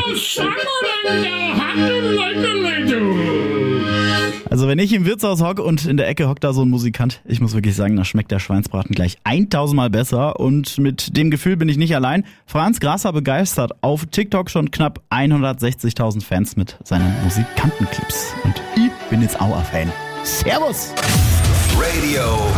Also wenn ich im Wirtshaus hocke und in der Ecke hockt da so ein Musikant, ich muss wirklich sagen, da schmeckt der Schweinsbraten gleich 1000 Mal besser. Und mit dem Gefühl bin ich nicht allein. Franz Grasser begeistert auf TikTok schon knapp 160.000 Fans mit seinen Musikantenclips. Und ich bin jetzt auch ein Fan. Servus! Radio